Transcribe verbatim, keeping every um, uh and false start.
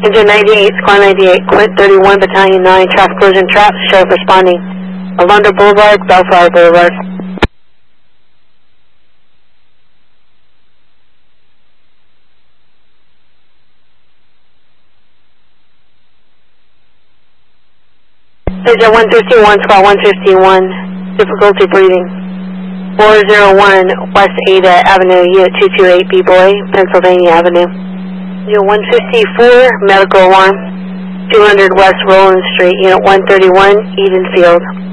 Engine ninety-eight, Squad ninety-eight, Quint thirty-one, Battalion nine, traffic collision trap, sheriff responding. Alondra Boulevard, Bellflower Boulevard. Agent one fifty-one, Squad one fifty-one, difficulty breathing. four oh one West Ada Avenue, Unit two two eight, B-Boy, Pennsylvania Avenue. Unit one fifty-four, medical alarm. two hundred West Roland Street, Unit one thirty-one, Edenfield.